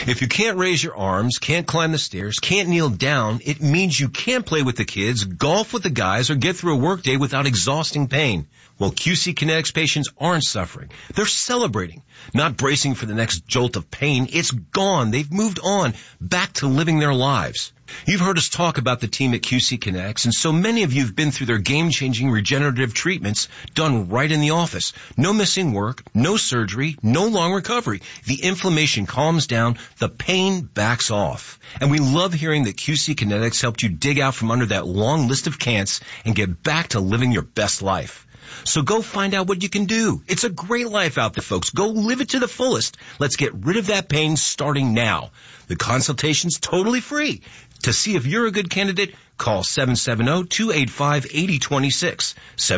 If you can't raise your arms, can't climb the stairs, can't kneel down, it means you can't play with the kids, golf with the guys, or get through a workday without exhausting pain. Well, QC Kinetics patients aren't suffering. They're celebrating, not bracing for the next jolt of pain. It's gone. They've moved on, back to living their lives. You've heard us talk about the team at QC Kinetics, and so many of you have been through their game-changing regenerative treatments done right in the office. No missing work, no surgery, no long recovery. The inflammation calms down, the pain backs off. And we love hearing that QC Kinetics helped you dig out from under that long list of can'ts and get back to living your best life. So go find out what you can do. It's a great life out there, folks. Go live it to the fullest. Let's get rid of that pain starting now. The consultation's totally free. To see if you're a good candidate, call 770-285-8026.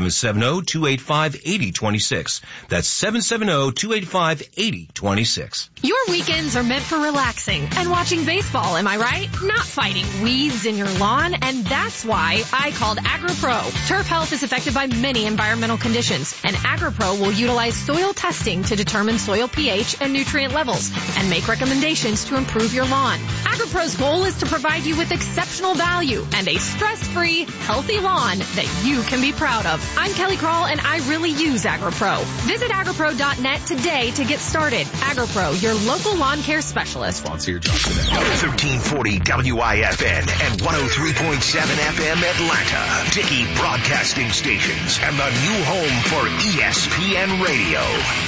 770-285-8026. That's 770-285-8026. Your weekends are meant for relaxing and watching baseball, am I right? Not fighting weeds in your lawn, and that's why I called AgriPro. Turf health is affected by many environmental conditions, and AgriPro will utilize soil testing to determine soil pH and nutrient levels and make recommendations to improve your lawn. AgriPro's goal is to provide you with exceptional value and a stress-free, healthy lawn that you can be proud of. I'm Kelly Krall, and I really use AgriPro. Visit agripro.net today to get started. AgriPro, your local lawn care specialist. Sponsor your job today. 1340 WIFN and 103.7 FM Atlanta. Dickey Broadcasting Stations and the new home for ESPN Radio.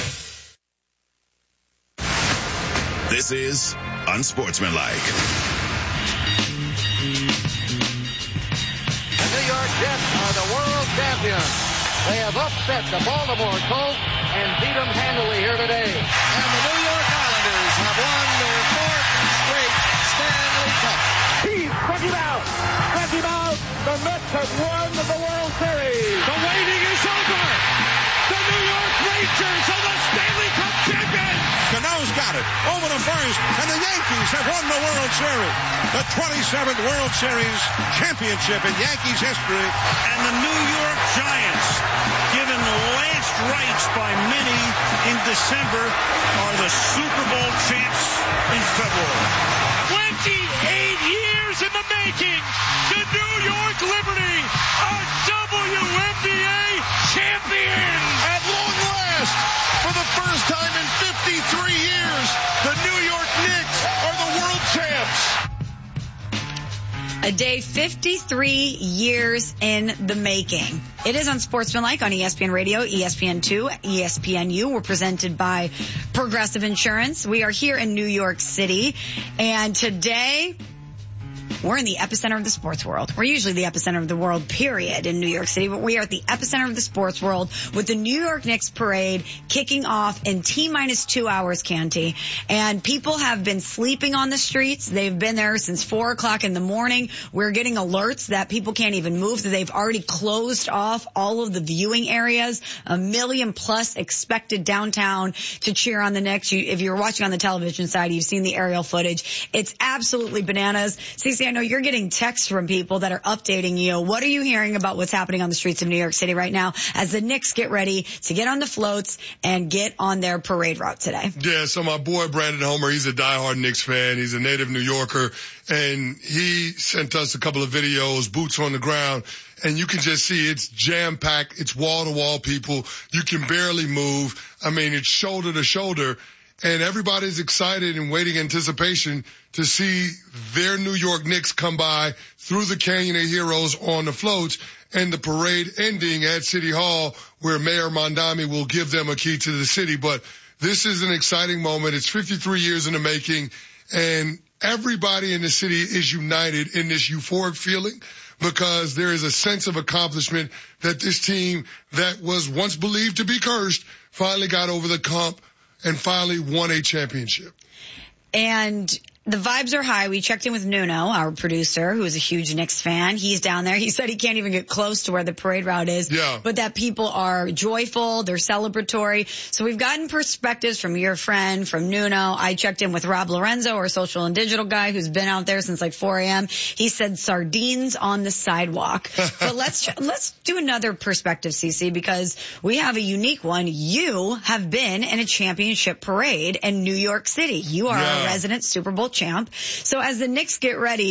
This is Unsportsmanlike. The New York Jets are the world champions. They have upset the Baltimore Colts and beat them handily here today. And the New York Islanders have won their fourth straight Stanley Cup. He struck him out. Struck him out. The Mets have won the World Series. The waiting is over. The New York Rangers are the Stanley Cup champions. Cano's got it over the first, and the Yankees have won the World Series. The 27th World Series championship in Yankees history. And the New York Giants, given the last rites by many in December, are the Super Bowl champs in February. 28 years in the making. The New York Liberty are WNBA champions. At long last, for the first time in 53 years, the New York Knicks are the world champs. A day 53 years in the making. It is Unsportsmanlike on ESPN Radio, ESPN2, ESPNU. We're presented by Progressive Insurance. We are here in New York City, and today we're in the epicenter of the sports world. We're usually the epicenter of the world, period, in New York City, but we are at the epicenter of the sports world with the New York Knicks parade kicking off in T-minus 2 hours, Canty. And people have been sleeping on the streets. They've been there since 4 o'clock in the morning. We're getting alerts that people can't even move, that they've already closed off all of the viewing areas. 1 million plus expected downtown to cheer on the Knicks. If you're watching on the television side, you've seen the aerial footage. It's absolutely bananas. Cece, I know you're getting texts from people that are updating you. What are you hearing about what's happening on the streets of New York City right now as the Knicks get ready to get on the floats and get on their parade route today? Yeah, so my boy Brandon Homer, he's a diehard Knicks fan. He's a native New Yorker, and he sent us a couple of videos, boots on the ground, and you can just see it's jam-packed. It's wall-to-wall people. You can barely move. I mean, it's shoulder to shoulder. And everybody's excited and waiting in anticipation to see their New York Knicks come by through the Canyon of Heroes on the floats, and the parade ending at City Hall where Mayor Mondami will give them a key to the city. But this is an exciting moment. It's 53 years in the making, and everybody in the city is united in this euphoric feeling because there is a sense of accomplishment that this team that was once believed to be cursed finally got over the hump and finally won a championship. And the vibes are high. We checked in with Nuno, our producer, who is a huge Knicks fan. He's down there. He said he can't even get close to where the parade route is, but that people are joyful, they're celebratory. So we've gotten perspectives from your friend, from Nuno. I checked in with Rob Lorenzo, our social and digital guy, who's been out there since like 4 a.m. He said sardines on the sidewalk. But let's do another perspective, Cece, because we have a unique one. You have been in a championship parade in New York City. You are a resident Super Bowl champ. So as the Knicks get ready